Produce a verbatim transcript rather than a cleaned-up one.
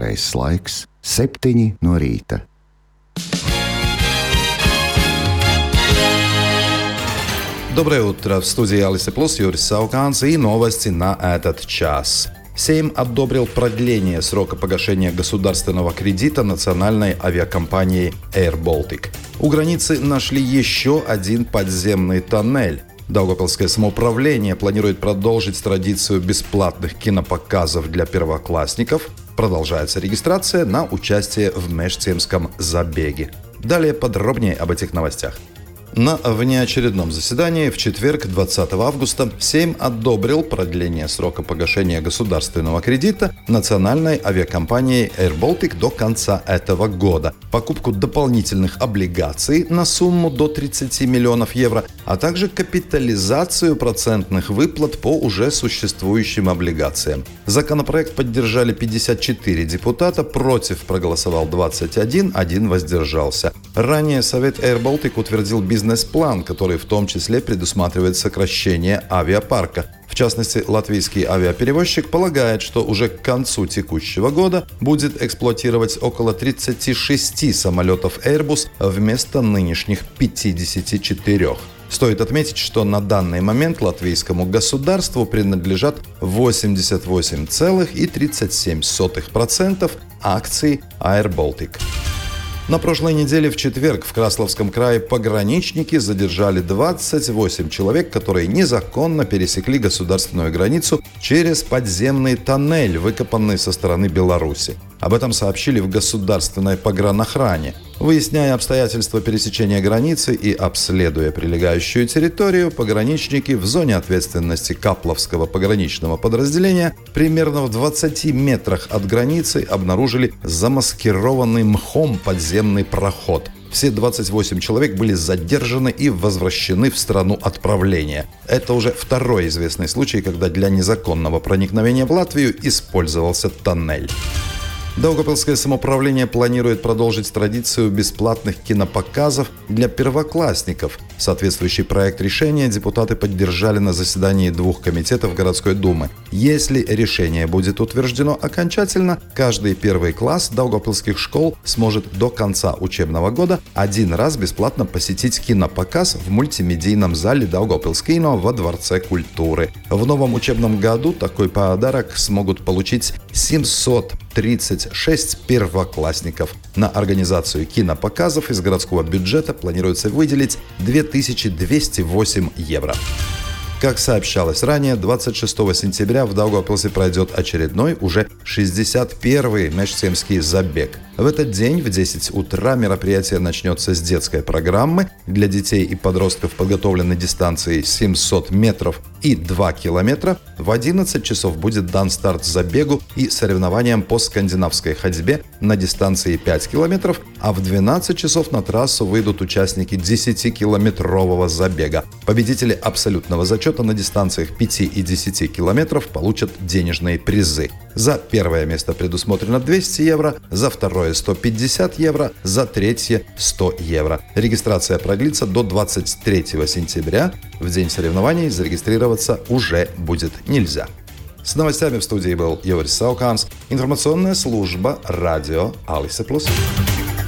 pareizais laiks - septiņi no rīta. Доброе утро. В студии Алисы Плюс Юрий Сауканс и новости на этот час. Сейм одобрил продление срока погашения государственного кредита национальной авиакомпании Air Baltic. У границы нашли еще один подземный тоннель. Даугавпилское самоуправление планирует продолжить традицию бесплатных кинопоказов для первоклассников. Продолжается регистрация на участие в межсемском забеге. Далее подробнее об этих новостях. На внеочередном заседании в четверг, двадцатого августа, Сейм одобрил продление срока погашения государственного кредита национальной авиакомпании Air Baltic до конца этого года, покупку дополнительных облигаций на сумму до тридцати миллионов евро, а также капитализацию процентных выплат по уже существующим облигациям. Законопроект поддержали пятьдесят четыре депутата, против проголосовал двадцать один, один воздержался. Ранее Совет Air Baltic утвердил бизнес Бизнес-план, который в том числе предусматривает сокращение авиапарка. В частности, латвийский авиаперевозчик полагает, что уже к концу текущего года будет эксплуатировать около тридцати шести самолетов Airbus вместо нынешних пятидесяти четырёх. Стоит отметить, что на данный момент латвийскому государству принадлежат восемьдесят восемь целых тридцать семь сотых процента акций Air Baltic. На прошлой неделе в четверг в Красловском крае пограничники задержали двадцать восемь человек, которые незаконно пересекли государственную границу через подземный тоннель, выкопанный со стороны Беларуси. Об этом сообщили в государственной погранохране. Выясняя обстоятельства пересечения границы и обследуя прилегающую территорию, пограничники в зоне ответственности Капловского пограничного подразделения примерно в двадцати метрах от границы обнаружили замаскированный мхом подземный проход. Все двадцать восемь человек были задержаны и возвращены в страну отправления. Это уже второй известный случай, когда для незаконного проникновения в Латвию использовался тоннель. Даугавпилское самоуправление планирует продолжить традицию бесплатных кинопоказов для первоклассников. Соответствующий проект решения депутаты поддержали на заседании двух комитетов городской думы. Если решение будет утверждено окончательно, каждый первый класс даугавпилских школ сможет до конца учебного года один раз бесплатно посетить кинопоказ в мультимедийном зале Даугавпилс кино во Дворце культуры. В новом учебном году такой подарок смогут получить семьсот тридцать шесть первоклассников. На организацию кинопоказов из городского бюджета планируется выделить две тысячи двести восемь евро. Как сообщалось ранее, двадцать шестого сентября в Даугавпилсе пройдет очередной, уже шестьдесят первый межсемский забег. В этот день в десять утра мероприятие начнется с детской программы. Для детей и подростков подготовлены дистанции семьсот метров и два километра. В одиннадцать часов будет дан старт забегу и соревнованиям по скандинавской ходьбе на дистанции пять километров, а в двенадцать часов на трассу выйдут участники десятикилометрового забега. Победители абсолютного зачета на дистанциях пяти и десяти километров получат денежные призы. За первое место предусмотрено двести евро, за второе сто пятьдесят евро, за третье сто евро. Регистрация продлится до двадцать третьего сентября. В день соревнований зарегистрироваться уже будет нельзя. С новостями в студии был Юрий Сауканс, информационная служба радио Алиса Плюс.